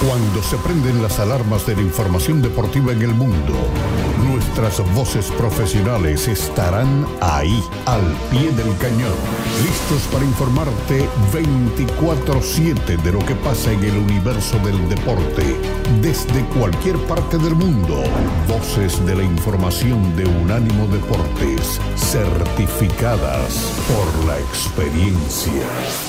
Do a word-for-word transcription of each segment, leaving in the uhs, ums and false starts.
Cuando se prenden las alarmas de la información deportiva en el mundo, nuestras voces profesionales estarán ahí, al pie del cañón, listos para informarte veinticuatro siete de lo que pasa en el universo del deporte, desde cualquier parte del mundo. Voces de la información de Unánimo Deportes, certificadas por la experiencia.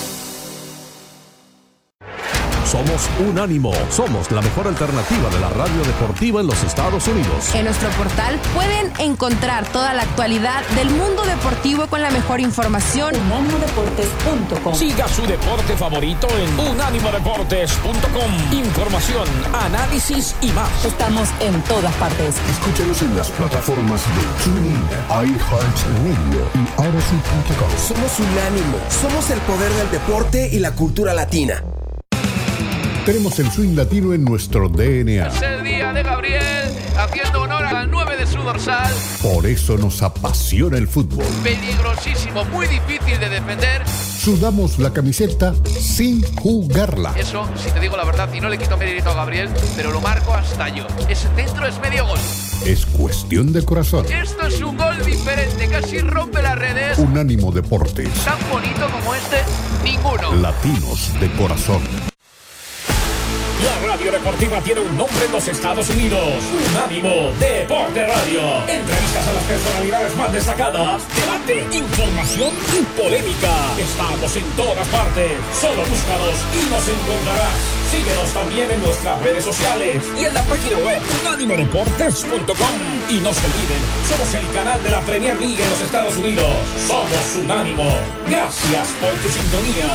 Somos Unánimo, somos la mejor alternativa de la radio deportiva en los Estados Unidos. En nuestro portal pueden encontrar toda la actualidad del mundo deportivo con la mejor información. unánimo deportes punto com. Siga su deporte favorito en unánimo deportes punto com. Información, análisis y más. Estamos en todas partes. Escúchanos en las plataformas de TuneIn, iHeartRadio y Odyssey punto com. Somos Unánimo, somos el poder del deporte y la cultura latina. Tenemos el swing latino en nuestro D N A. Es el día de Gabriel, haciendo honor al nueve de su dorsal. Por eso nos apasiona el fútbol. Peligrosísimo, muy difícil de defender. Sudamos la camiseta sin jugarla. Eso, si te digo la verdad, y no le quito mérito a Gabriel, pero lo marco hasta yo. Ese centro es medio gol. Es cuestión de corazón. Esto es un gol diferente, casi rompe las redes. Unánimo Deportes. Tan bonito como este, ninguno. Latinos de corazón. La radio deportiva tiene un nombre en los Estados Unidos. Unánimo Deporte Radio. Entrevistas a las personalidades más destacadas. Debate, información y polémica. Estamos en todas partes. Solo búscanos y nos encontrarás. Síguenos también en nuestras redes sociales y en la página web unánimo deportes punto com. Y no se olviden, somos el canal de la Premier League en los Estados Unidos. Somos Unánimo. Gracias por tu sintonía.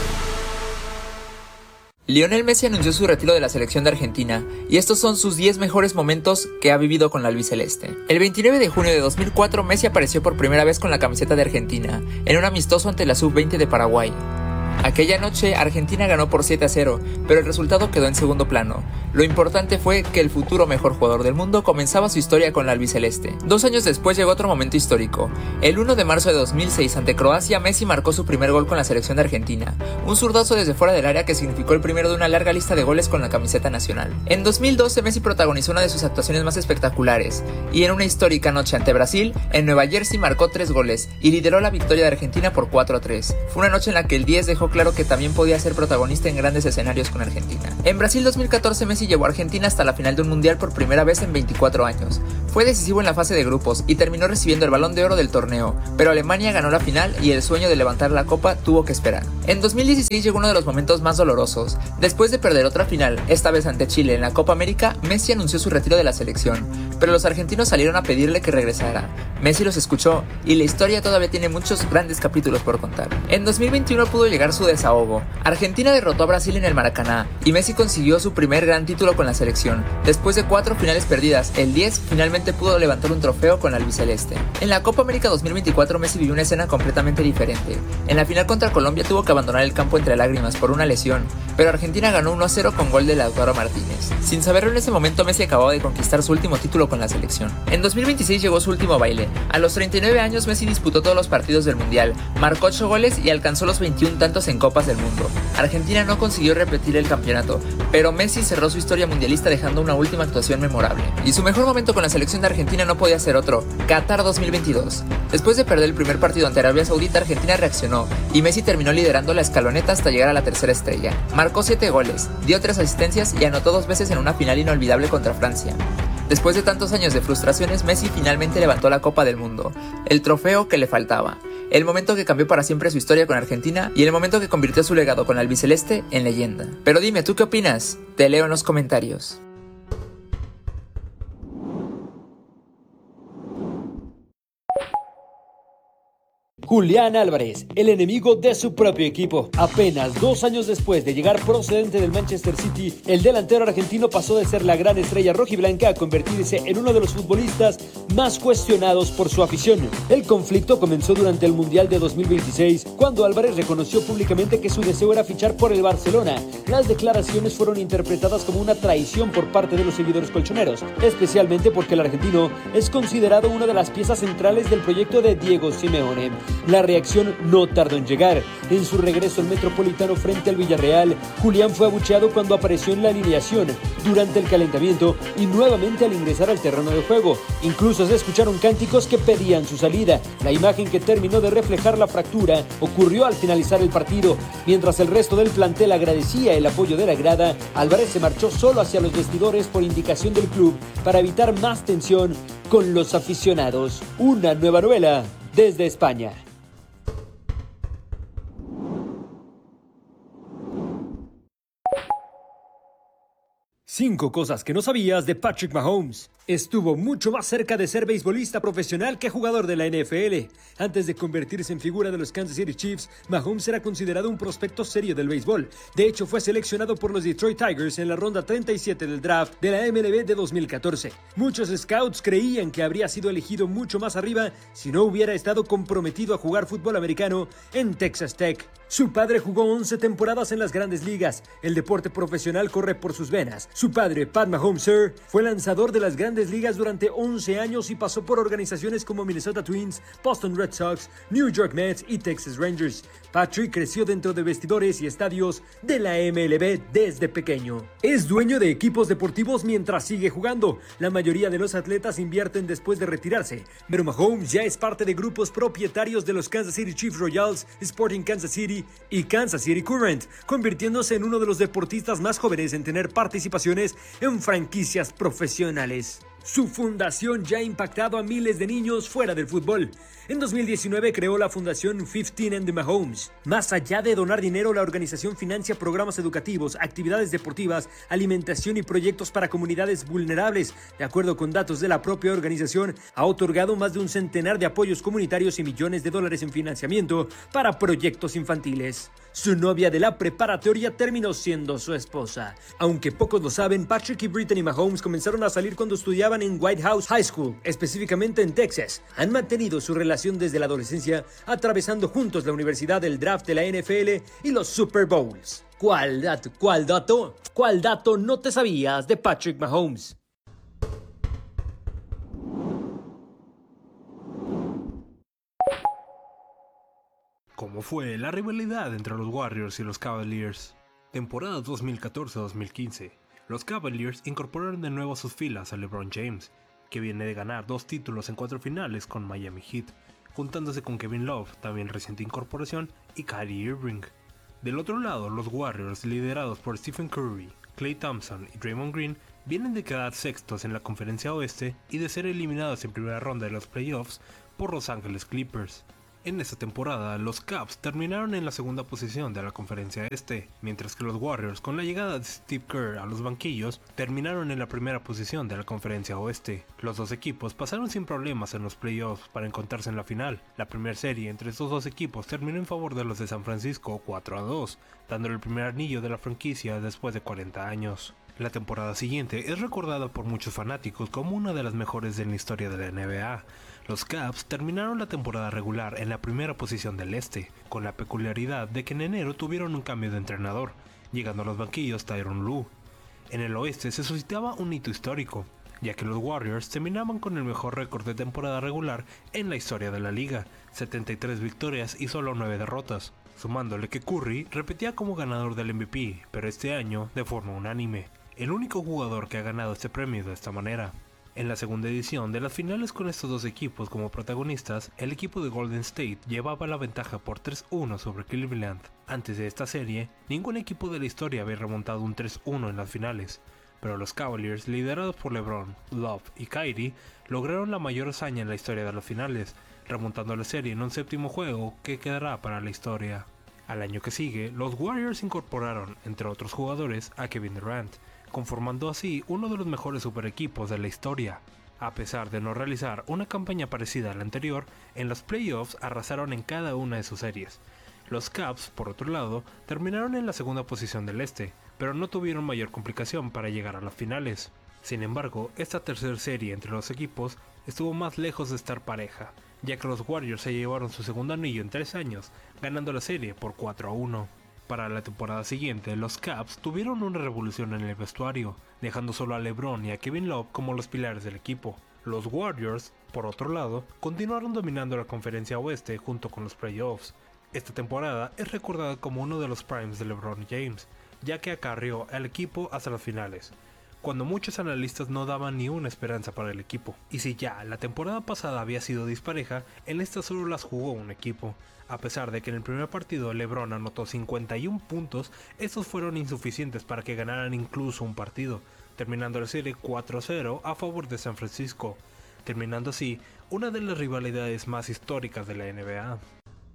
Lionel Messi anunció su retiro de la selección de Argentina, y estos son sus diez mejores momentos que ha vivido con la albiceleste. El veintinueve de junio de dos mil cuatro, Messi apareció por primera vez con la camiseta de Argentina, en un amistoso ante la sub veinte de Paraguay. Aquella noche, Argentina ganó por siete a cero, pero el resultado quedó en segundo plano. Lo importante fue que el futuro mejor jugador del mundo comenzaba su historia con la albiceleste. Dos años después llegó otro momento histórico. El uno de marzo de dos mil seis, ante Croacia, Messi marcó su primer gol con la selección de Argentina. Un zurdazo desde fuera del área que significó el primero de una larga lista de goles con la camiseta nacional. En dos mil doce, Messi protagonizó una de sus actuaciones más espectaculares, y en una histórica noche ante Brasil, en Nueva Jersey marcó tres goles, y lideró la victoria de Argentina por cuatro a tres. Fue una noche en la que el diez dejó claro que también podía ser protagonista en grandes escenarios con Argentina. En Brasil dos mil catorce, Messi llevó a Argentina hasta la final de un mundial por primera vez en veinticuatro años. Fue decisivo en la fase de grupos y terminó recibiendo el Balón de Oro del torneo, pero Alemania ganó la final y el sueño de levantar la copa tuvo que esperar. En dos mil dieciséis llegó uno de los momentos más dolorosos. Después de perder otra final, esta vez ante Chile en la Copa América, Messi anunció su retiro de la selección, pero los argentinos salieron a pedirle que regresara. Messi los escuchó y la historia todavía tiene muchos grandes capítulos por contar. En dos mil veintiuno pudo llegar su desahogo. Argentina derrotó a Brasil en el Maracaná y Messi consiguió su primer gran título con la selección. Después de cuatro finales perdidas, el diez finalmente pudo levantar un trofeo con la albiceleste. En la Copa América dos mil veinticuatro, Messi vivió una escena completamente diferente. En la final contra Colombia tuvo que abandonar el campo entre lágrimas por una lesión, pero Argentina ganó uno a cero con gol de Lautaro Martínez. Sin saberlo en ese momento, Messi acababa de conquistar su último título con la selección. En dos mil veintiséis llegó su último baile. A los treinta y nueve años, Messi disputó todos los partidos del Mundial, marcó ocho goles y alcanzó los veintiún tantos en Copas del Mundo. Argentina no consiguió repetir el campeonato, pero Messi cerró su historia mundialista dejando una última actuación memorable. Y su mejor momento con la selección de Argentina no podía ser otro, Qatar dos mil veintidós. Después de perder el primer partido ante Arabia Saudita, Argentina reaccionó y Messi terminó liderando la escaloneta hasta llegar a la tercera estrella. Marcó siete goles, dio tres asistencias y anotó dos veces en una final inolvidable contra Francia. Después de tantos años de frustraciones, Messi finalmente levantó la Copa del Mundo, el trofeo que le faltaba, el momento que cambió para siempre su historia con Argentina y el momento que convirtió su legado con la albiceleste en leyenda. Pero dime, ¿tú qué opinas? Te leo en los comentarios. Julián Álvarez, el enemigo de su propio equipo. Apenas dos años después de llegar procedente del Manchester City, el delantero argentino pasó de ser la gran estrella rojiblanca a convertirse en uno de los futbolistas más cuestionados por su afición. El conflicto comenzó durante el Mundial de dos mil veintiséis, cuando Álvarez reconoció públicamente que su deseo era fichar por el Barcelona. Las declaraciones fueron interpretadas como una traición por parte de los seguidores colchoneros, especialmente porque el argentino es considerado una de las piezas centrales del proyecto de Diego Simeone. La reacción no tardó en llegar. En su regreso al Metropolitano frente al Villarreal, Julián fue abucheado cuando apareció en la alineación durante el calentamiento y nuevamente al ingresar al terreno de juego. Incluso se escucharon cánticos que pedían su salida. La imagen que terminó de reflejar la fractura ocurrió al finalizar el partido. Mientras el resto del plantel agradecía el apoyo de la grada, Álvarez se marchó solo hacia los vestidores por indicación del club para evitar más tensión con los aficionados. Una nueva novela desde España. Cinco cosas que no sabías de Patrick Mahomes. Estuvo mucho más cerca de ser beisbolista profesional que jugador de la N F L. Antes de convertirse en figura de los Kansas City Chiefs, Mahomes era considerado un prospecto serio del béisbol. De hecho, fue seleccionado por los Detroit Tigers en la ronda treinta y siete del draft de la M L B de dos mil catorce. Muchos scouts creían que habría sido elegido mucho más arriba si no hubiera estado comprometido a jugar fútbol americano en Texas Tech. Su padre jugó once temporadas en las grandes ligas. El deporte profesional corre por sus venas. Su padre, Pat Mahomes Sr., fue lanzador de las grandes ligas durante once años y pasó por organizaciones como Minnesota Twins, Boston Red Sox, New York Mets y Texas Rangers. Patrick creció dentro de vestidores y estadios de la M L B desde pequeño. Es dueño de equipos deportivos mientras sigue jugando. La mayoría de los atletas invierten después de retirarse, pero Mahomes ya es parte de grupos propietarios de los Kansas City Chiefs Royals, Sporting Kansas City y Kansas City Current, convirtiéndose en uno de los deportistas más jóvenes en tener participaciones en franquicias profesionales. Su fundación ya ha impactado a miles de niños fuera del fútbol. En dos mil diecinueve creó la fundación quince and the Mahomes. Más allá de donar dinero, la organización financia programas educativos, actividades deportivas, alimentación y proyectos para comunidades vulnerables. De acuerdo con datos de la propia organización, ha otorgado más de un centenar de apoyos comunitarios y millones de dólares en financiamiento para proyectos infantiles. Su novia de la preparatoria terminó siendo su esposa. Aunque pocos lo saben, Patrick y Brittany Mahomes comenzaron a salir cuando estudiaban en White House High School, específicamente en Texas. Han mantenido su relación desde la adolescencia, atravesando juntos la universidad, el draft de la N F L y los Super Bowls. ¿Cuál dato? ¿Cuál dato? ¿Cuál dato no te sabías de Patrick Mahomes? ¿Cómo fue la rivalidad entre los Warriors y los Cavaliers? Temporada dos mil catorce dos mil quince. Los Cavaliers incorporaron de nuevo a sus filas a LeBron James, que viene de ganar dos títulos en cuatro finales con Miami Heat, juntándose con Kevin Love, también reciente incorporación, y Kyrie Irving. Del otro lado, los Warriors, liderados por Stephen Curry, Klay Thompson y Draymond Green, vienen de quedar sextos en la Conferencia Oeste y de ser eliminados en primera ronda de los playoffs por Los Ángeles Clippers. En esta temporada, los Cavs terminaron en la segunda posición de la Conferencia Este, mientras que los Warriors, con la llegada de Steve Kerr a los banquillos, terminaron en la primera posición de la Conferencia Oeste. Los dos equipos pasaron sin problemas en los playoffs para encontrarse en la final. La primera serie entre estos dos equipos terminó en favor de los de San Francisco cuatro a dos, dándole el primer anillo de la franquicia después de cuarenta años. La temporada siguiente es recordada por muchos fanáticos como una de las mejores de la historia de la N B A. Los Cavs terminaron la temporada regular en la primera posición del este, con la peculiaridad de que en enero tuvieron un cambio de entrenador, llegando a los banquillos Tyronn Lue. En el oeste se suscitaba un hito histórico, ya que los Warriors terminaban con el mejor récord de temporada regular en la historia de la liga, setenta y tres victorias y solo nueve derrotas, sumándole que Curry repetía como ganador del M V P, pero este año de forma unánime, el único jugador que ha ganado este premio de esta manera. En la segunda edición de las finales con estos dos equipos como protagonistas, el equipo de Golden State llevaba la ventaja por tres uno sobre Cleveland. Antes de esta serie, ningún equipo de la historia había remontado un tres uno en las finales, pero los Cavaliers, liderados por LeBron, Love y Kyrie, lograron la mayor hazaña en la historia de las finales, remontando la serie en un séptimo juego que quedará para la historia. Al año que sigue, los Warriors incorporaron, entre otros jugadores, a Kevin Durant, conformando así uno de los mejores super equipos de la historia. A pesar de no realizar una campaña parecida a la anterior, en los playoffs arrasaron en cada una de sus series. Los Cavs, por otro lado, terminaron en la segunda posición del este, pero no tuvieron mayor complicación para llegar a las finales. Sin embargo, esta tercera serie entre los equipos estuvo más lejos de estar pareja, ya que los Warriors se llevaron su segundo anillo en tres años, ganando la serie por cuatro a uno. Para la temporada siguiente, los Cavs tuvieron una revolución en el vestuario, dejando solo a LeBron y a Kevin Love como los pilares del equipo. Los Warriors, por otro lado, continuaron dominando la conferencia oeste junto con los playoffs. Esta temporada es recordada como uno de los primes de LeBron James, ya que acarreó al equipo hasta las finales, cuando muchos analistas no daban ni una esperanza para el equipo. Y si ya la temporada pasada había sido dispareja, en esta solo las jugó un equipo. A pesar de que en el primer partido LeBron anotó cincuenta y un puntos, estos fueron insuficientes para que ganaran incluso un partido, terminando la serie cuatro a cero a favor de San Francisco, terminando así una de las rivalidades más históricas de la N B A.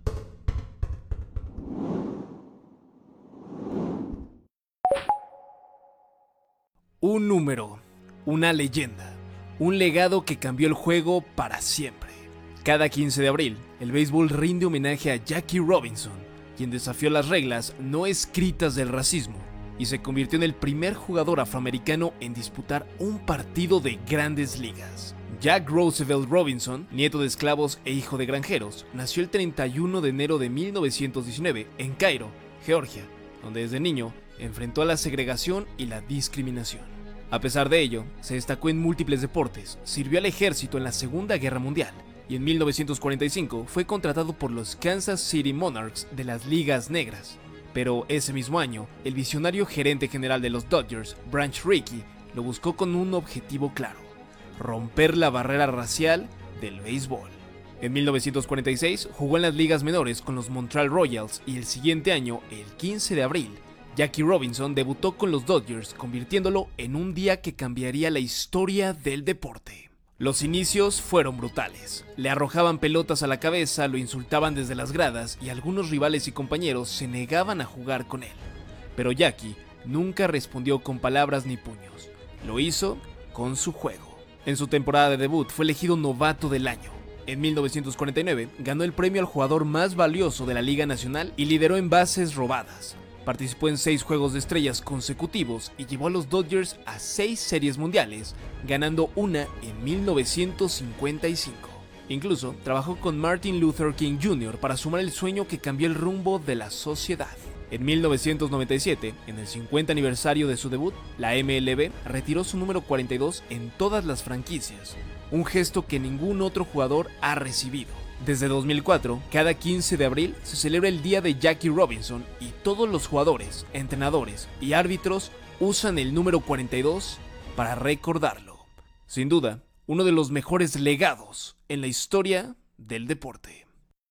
Un número, una leyenda, un legado que cambió el juego para siempre. Cada quince de abril, el béisbol rinde homenaje a Jackie Robinson, quien desafió las reglas no escritas del racismo y se convirtió en el primer jugador afroamericano en disputar un partido de grandes ligas. Jack Roosevelt Robinson, nieto de esclavos e hijo de granjeros, nació el treinta y uno de enero de mil novecientos diecinueve en Cairo, Georgia, donde desde niño enfrentó a la segregación y la discriminación. A pesar de ello, se destacó en múltiples deportes, sirvió al ejército en la Segunda Guerra Mundial y en mil novecientos cuarenta y cinco fue contratado por los Kansas City Monarchs de las Ligas Negras. Pero ese mismo año, el visionario gerente general de los Dodgers, Branch Rickey, lo buscó con un objetivo claro: romper la barrera racial del béisbol. En mil novecientos cuarenta y seis jugó en las ligas menores con los Montreal Royals y el siguiente año, el quince de abril, Jackie Robinson debutó con los Dodgers, convirtiéndolo en un día que cambiaría la historia del deporte. Los inicios fueron brutales. Le arrojaban pelotas a la cabeza, lo insultaban desde las gradas y algunos rivales y compañeros se negaban a jugar con él. Pero Jackie nunca respondió con palabras ni puños. Lo hizo con su juego. En su temporada de debut fue elegido novato del año. En mil novecientos cuarenta y nueve ganó el premio al jugador más valioso de la Liga Nacional y lideró en bases robadas. Participó en seis juegos de estrellas consecutivos y llevó a los Dodgers a seis series mundiales, ganando una en mil novecientos cincuenta y cinco. Incluso trabajó con Martin Luther King junior para sumar el sueño que cambió el rumbo de la sociedad. En mil novecientos noventa y siete, en el cincuenta aniversario de su debut, la M L B retiró su número cuarenta y dos en todas las franquicias, un gesto que ningún otro jugador ha recibido. Desde dos mil cuatro, cada quince de abril se celebra el Día de Jackie Robinson y todos los jugadores, entrenadores y árbitros usan el número cuarenta y dos para recordarlo. Sin duda, uno de los mejores legados en la historia del deporte.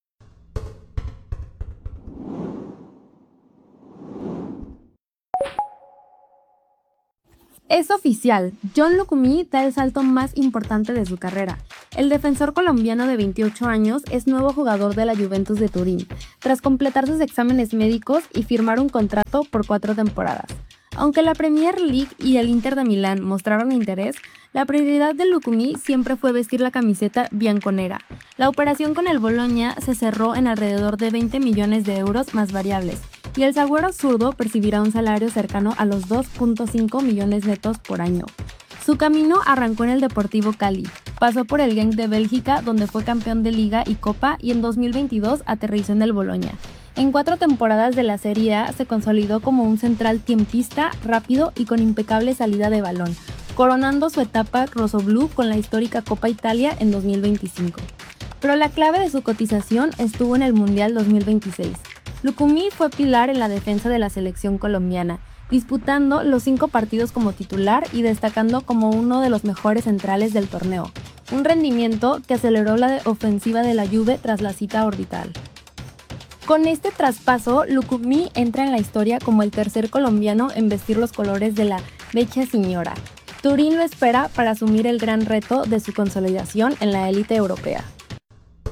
Es oficial, John Lucumí da el salto más importante de su carrera. El defensor colombiano de veintiocho años es nuevo jugador de la Juventus de Turín, tras completar sus exámenes médicos y firmar un contrato por cuatro temporadas. Aunque la Premier League y el Inter de Milán mostraron interés, la prioridad de Lucumí siempre fue vestir la camiseta bianconera. La operación con el Bologna se cerró en alrededor de veinte millones de euros más variables, y el zaguero zurdo percibirá un salario cercano a los dos punto cinco millones netos por año. Su camino arrancó en el Deportivo Cali, pasó por el Genk de Bélgica, donde fue campeón de Liga y Copa, y en dos mil veintidós aterrizó en el Bologna. En cuatro temporadas de la Serie A se consolidó como un central tiempista, rápido y con impecable salida de balón, coronando su etapa rossoblù con la histórica Copa Italia en dos mil veinticinco. Pero la clave de su cotización estuvo en el Mundial dos mil veintiséis. Lucumí fue pilar en la defensa de la selección colombiana, disputando los cinco partidos como titular y destacando como uno de los mejores centrales del torneo, un rendimiento que aceleró la ofensiva de la Juve tras la cita orbital. Con este traspaso, Lucumí entra en la historia como el tercer colombiano en vestir los colores de la Vecchia Signora. Turín lo espera para asumir el gran reto de su consolidación en la élite europea.